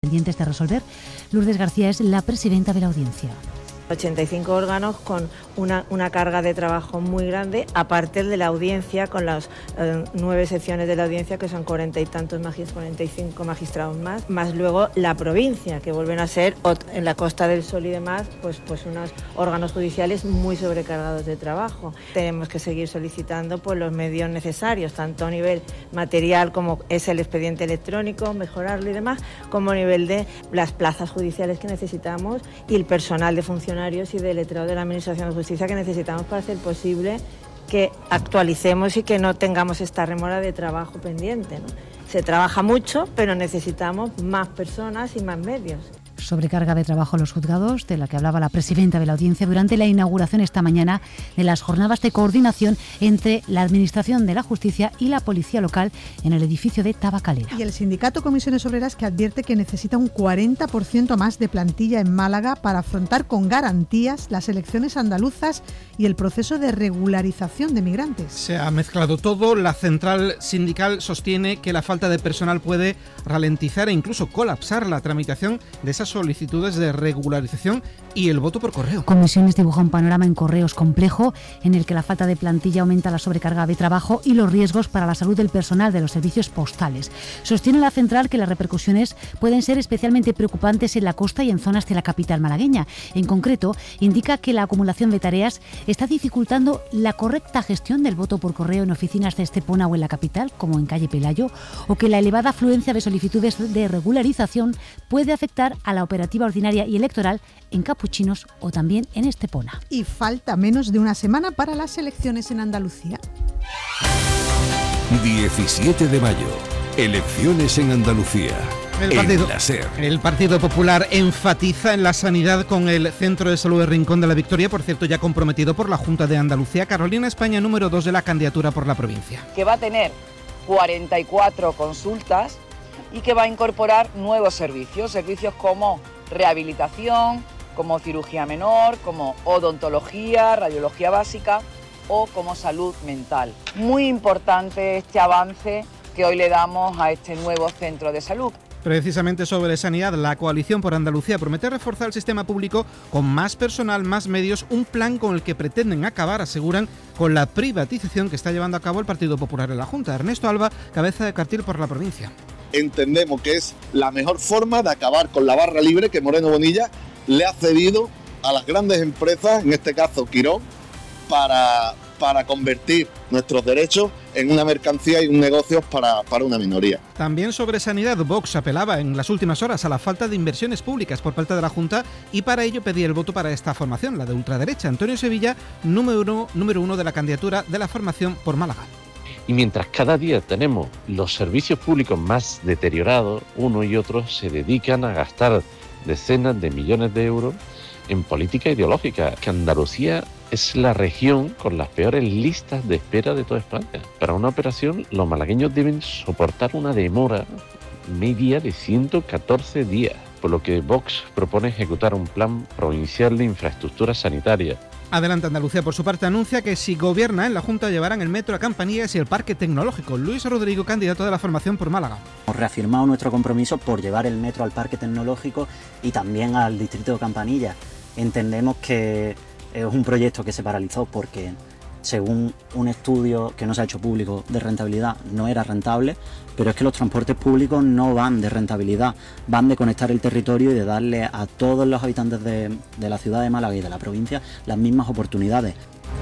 pendientes de resolver. Lourdes García es la presidenta de la audiencia. 85 órganos con una carga de trabajo muy grande, aparte de la audiencia, con las 9 secciones de la audiencia, que son 40 y tantos 45 magistrados más luego la provincia, que vuelven a ser en la Costa del Sol y demás, pues unos órganos judiciales muy sobrecargados de trabajo. Tenemos que seguir solicitando pues los medios necesarios, tanto a nivel material como es el expediente electrónico, mejorarlo y demás, como a nivel de las plazas judiciales que necesitamos y el personal de funcionarios y de letrado de la Administración de Justicia que necesitamos para hacer posible que actualicemos y que no tengamos esta rémora de trabajo pendiente, ¿no? Se trabaja mucho, pero necesitamos más personas y más medios. Sobrecarga de trabajo en los juzgados, de la que hablaba la presidenta de la audiencia durante la inauguración esta mañana de las jornadas de coordinación entre la Administración de la Justicia y la Policía Local en el edificio de Tabacalera. Y el sindicato Comisiones Obreras, que advierte que necesita un 40% más de plantilla en Málaga para afrontar con garantías las elecciones andaluzas y el proceso de regularización de migrantes. Se ha mezclado todo. La central sindical sostiene que la falta de personal puede ralentizar e incluso colapsar la tramitación de esas solicitudes de regularización y el voto por correo. Comisiones dibuja un panorama en correos complejo en el que la falta de plantilla aumenta la sobrecarga de trabajo y los riesgos para la salud del personal de los servicios postales. Sostiene la central que las repercusiones pueden ser especialmente preocupantes en la costa y en zonas de la capital malagueña. En concreto, indica que la acumulación de tareas está dificultando la correcta gestión del voto por correo en oficinas de Estepona o en la capital, como en calle Pelayo, o que la elevada afluencia de solicitudes de regularización puede afectar a la operativa ordinaria y electoral en Capuchinos o también en Estepona. Y falta menos de una semana para las elecciones en Andalucía. 17 de mayo, elecciones en Andalucía. El Partido Popular enfatiza en la sanidad con el Centro de Salud de Rincón de la Victoria, por cierto ya comprometido por la Junta de Andalucía. Carolina España, número 2 de la candidatura por la provincia. Que va a tener 44 consultas y que va a incorporar nuevos servicios como rehabilitación, como cirugía menor, como odontología, radiología básica o como salud mental. Muy importante este avance que hoy le damos a este nuevo centro de salud. Precisamente sobre sanidad, la Coalición por Andalucía promete reforzar el sistema público con más personal, más medios, un plan con el que pretenden acabar, aseguran, con la privatización que está llevando a cabo el Partido Popular en la Junta. Ernesto Alba, cabeza de cartel por la provincia. Entendemos que es la mejor forma de acabar con la barra libre que Moreno Bonilla le ha cedido a las grandes empresas, en este caso Quirón, para convertir nuestros derechos en una mercancía y un negocio para una minoría. También sobre sanidad, Vox apelaba en las últimas horas a la falta de inversiones públicas por parte de la Junta y para ello pedía el voto para esta formación, la de ultraderecha. Antonio Sevilla, número uno de la candidatura de la formación por Málaga. Y mientras cada día tenemos los servicios públicos más deteriorados, uno y otro se dedican a gastar decenas de millones de euros en política ideológica, que Andalucía es la región con las peores listas de espera de toda España. Para una operación, los malagueños deben soportar una demora media de 114 días, por lo que Vox propone ejecutar un plan provincial de infraestructura sanitaria. Adelante Andalucía, por su parte, anuncia que si gobierna en la Junta llevarán el metro a Campanillas y el Parque Tecnológico. Luis Rodrigo, candidato de la formación por Málaga. Hemos reafirmado nuestro compromiso por llevar el metro al Parque Tecnológico y también al distrito de Campanillas. Entendemos que es un proyecto que se paralizó porque, según un estudio que no se ha hecho público de rentabilidad, no era rentable, pero es que los transportes públicos no van de rentabilidad, van de conectar el territorio y de darle a todos los habitantes de la ciudad de Málaga y de la provincia las mismas oportunidades.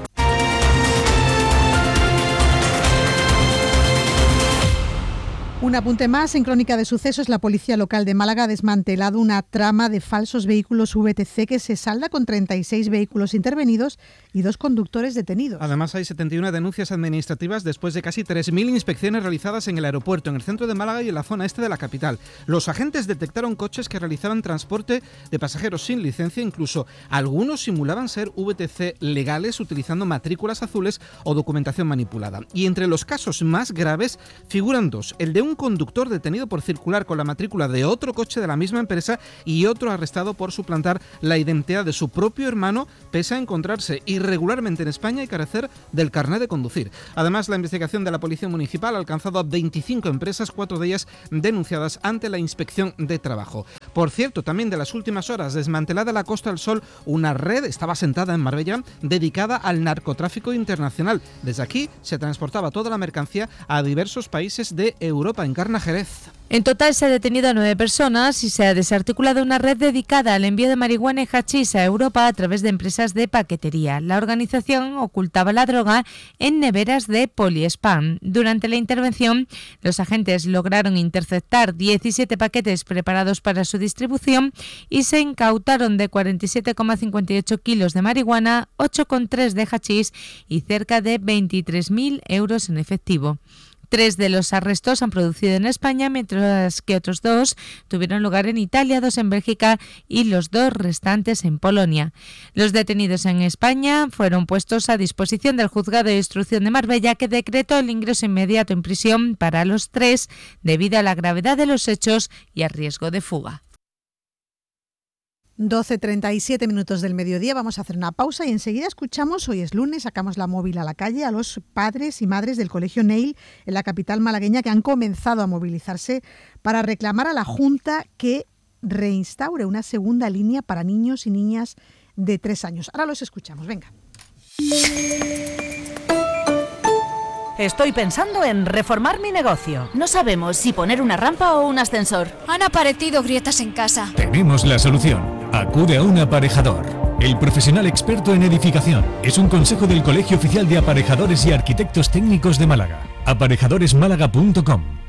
Un apunte más, en Crónica de Sucesos, la Policía Local de Málaga ha desmantelado una trama de falsos vehículos VTC que se salda con 36 vehículos intervenidos y 2 conductores detenidos. Además, hay 71 denuncias administrativas después de casi 3.000 inspecciones realizadas en el aeropuerto, en el centro de Málaga y en la zona este de la capital. Los agentes detectaron coches que realizaban transporte de pasajeros sin licencia, incluso algunos simulaban ser VTC legales utilizando matrículas azules o documentación manipulada. Y entre los casos más graves figuran 2, el de un conductor detenido por circular con la matrícula de otro coche de la misma empresa y otro arrestado por suplantar la identidad de su propio hermano, pese a encontrarse irregularmente en España y carecer del carnet de conducir. Además, la investigación de la Policía Municipal ha alcanzado a 25 empresas, 4 de ellas denunciadas ante la Inspección de Trabajo. Por cierto, también de las últimas horas, desmantelada la Costa del Sol, una red estaba asentada en Marbella dedicada al narcotráfico internacional. Desde aquí se transportaba toda la mercancía a diversos países de Europa. Encarna Jerez. En total se ha detenido a 9 personas y se ha desarticulado una red dedicada al envío de marihuana y hachís a Europa a través de empresas de paquetería. La organización ocultaba la droga en neveras de poliespán. Durante la intervención, los agentes lograron interceptar 17 paquetes preparados para su distribución y se incautaron de 47,58 kilos de marihuana, 8,3 de hachís y cerca de 23.000 euros en efectivo. 3 de los arrestos han producido en España, mientras que otros 2 tuvieron lugar en Italia, 2 en Bélgica y los 2 restantes en Polonia. Los detenidos en España fueron puestos a disposición del Juzgado de Instrucción de Marbella, que decretó el ingreso inmediato en prisión para los 3 debido a la gravedad de los hechos y al riesgo de fuga. 12:37 minutos del mediodía, vamos a hacer una pausa y enseguida escuchamos, hoy es lunes, sacamos la móvil a la calle, a los padres y madres del Colegio Neil en la capital malagueña, que han comenzado a movilizarse para reclamar a la Junta que reinstaure una segunda línea para niños y niñas de 3 años. Ahora los escuchamos, venga. Estoy pensando en reformar mi negocio. No sabemos si poner una rampa o un ascensor. Han aparecido grietas en casa. Tenemos la solución. Acude a un aparejador. El profesional experto en edificación. Es un consejo del Colegio Oficial de Aparejadores y Arquitectos Técnicos de Málaga. Aparejadoresmálaga.com.